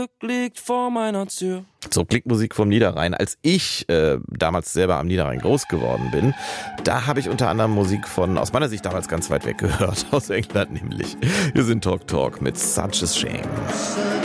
liegt vor meiner Tür. So klingt Musik vom Niederrhein. Als ich damals selber am Niederrhein groß geworden bin, da habe ich unter anderem Musik von, aus meiner Sicht damals ganz weit weg gehört, aus England nämlich. Wir sind Talk Talk mit Such a Shame.